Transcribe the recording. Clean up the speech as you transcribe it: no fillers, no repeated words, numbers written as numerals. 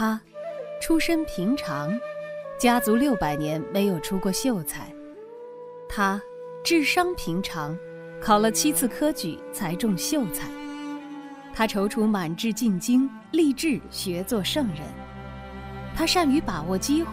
他出身平常，家族600年没有出过秀才。他智商平常，考了7次科举才中秀才。他踌躇满志进京，立志学做圣人。他善于把握机会，